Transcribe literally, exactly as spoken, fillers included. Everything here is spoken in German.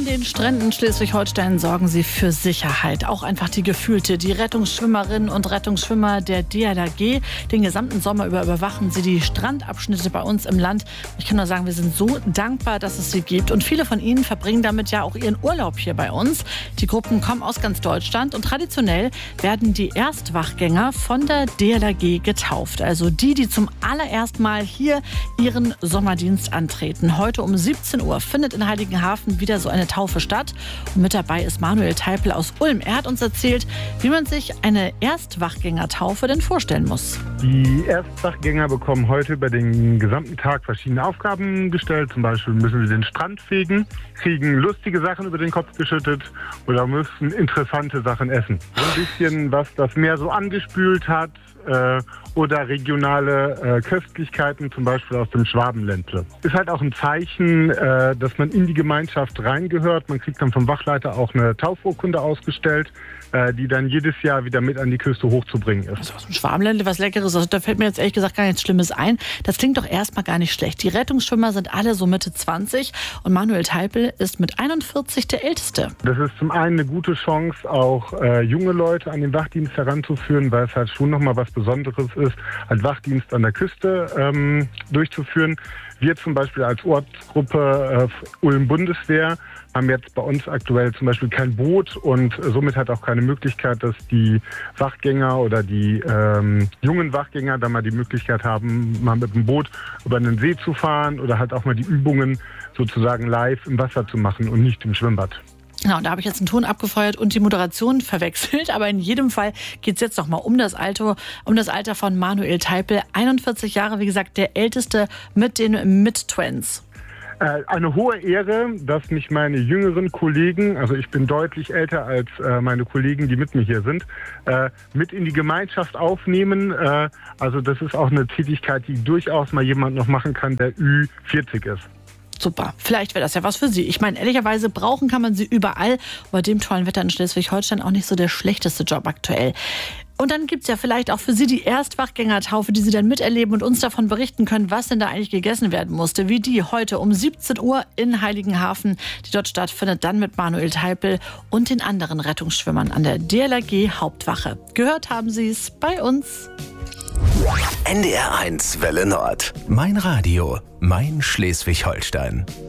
den Stränden Schleswig-Holstein sorgen sie für Sicherheit. Auch einfach die Gefühlte. Die Rettungsschwimmerinnen und Rettungsschwimmer der D L R G. Den gesamten Sommer über überwachen sie die Strandabschnitte bei uns im Land. Ich kann nur sagen, wir sind so dankbar, dass es sie gibt. Und viele von ihnen verbringen damit ja auch ihren Urlaub hier bei uns. Die Gruppen kommen aus ganz Deutschland und traditionell werden die Erstwachgänger von der D L R G getauft. Also die, die zum allerersten Mal hier ihren Sommerdienst antreten. Heute um siebzehn Uhr findet in Heiligenhafen wieder so eine Taufe statt. Und mit dabei ist Manuel Teipel aus Ulm. Er hat uns erzählt, wie man sich eine Erstwachgängertaufe denn vorstellen muss. Die Erstwachgänger bekommen heute über den gesamten Tag verschiedene Aufgaben gestellt. Zum Beispiel müssen sie den Strand fegen, kriegen lustige Sachen über den Kopf geschüttet oder müssen interessante Sachen essen. So ein bisschen, was das Meer so angespült hat. Äh, oder regionale äh, Köstlichkeiten, zum Beispiel aus dem Schwabenländle. Ist halt auch ein Zeichen, äh, dass man in die Gemeinschaft reingehört. Man kriegt dann vom Wachleiter auch eine Taufurkunde ausgestellt, äh, die dann jedes Jahr wieder mit an die Küste hochzubringen ist. Also aus dem Schwabenländle was Leckeres, also da fällt mir jetzt ehrlich gesagt gar nichts Schlimmes ein. Das klingt doch erstmal gar nicht schlecht. Die Rettungsschwimmer sind alle so Mitte zwanzig und Manuel Teipel ist mit einundvierzig der Älteste. Das ist zum einen eine gute Chance, auch äh, junge Leute an den Wachdienst heranzuführen, weil es halt schon nochmal was Besonderes ist, einen Wachdienst an der Küste ähm, durchzuführen. Wir zum Beispiel als Ortsgruppe äh, Ulm-Bundeswehr haben jetzt bei uns aktuell zum Beispiel kein Boot und somit hat auch keine Möglichkeit, dass die Wachgänger oder die ähm, jungen Wachgänger da mal die Möglichkeit haben, mal mit dem Boot über einen See zu fahren oder halt auch mal die Übungen sozusagen live im Wasser zu machen und nicht im Schwimmbad. Genau, da habe ich jetzt einen Ton abgefeuert und die Moderation verwechselt. Aber in jedem Fall geht es jetzt noch mal um das Alter, um das Alter von Manuel Teipel. einundvierzig Jahre, wie gesagt, der Älteste mit den Mid-Twins. Äh, eine hohe Ehre, dass mich meine jüngeren Kollegen, also ich bin deutlich älter als äh, meine Kollegen, die mit mir hier sind, äh, mit in die Gemeinschaft aufnehmen. Äh, also das ist auch eine Tätigkeit, die durchaus mal jemand noch machen kann, der Ü vierzig ist. Super, vielleicht wäre das ja was für Sie. Ich meine, ehrlicherweise brauchen kann man sie überall. Bei dem tollen Wetter in Schleswig-Holstein auch nicht so der schlechteste Job aktuell. Und dann gibt es ja vielleicht auch für Sie die Erstwachgängertaufe, die Sie dann miterleben und uns davon berichten können, was denn da eigentlich gegessen werden musste. Wie die heute um siebzehn Uhr in Heiligenhafen, die dort stattfindet, dann mit Manuel Teipel und den anderen Rettungsschwimmern an der D L R G Hauptwache. Gehört haben Sie es bei uns. N D R eins Welle Nord. Mein Radio, mein Schleswig-Holstein.